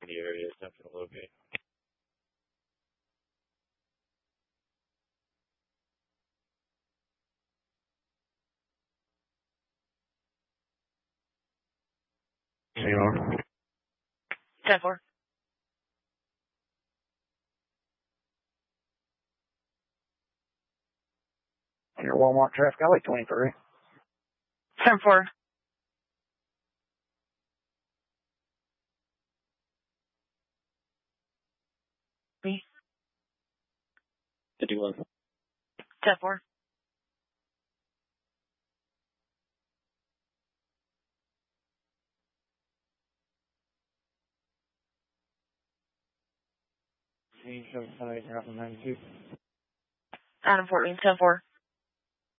the area, attempting to locate. There you are. 10-4. Your Walmart traffic, I like 23. 10-4. Me. 51. 10-4. Adam 14, 10-4.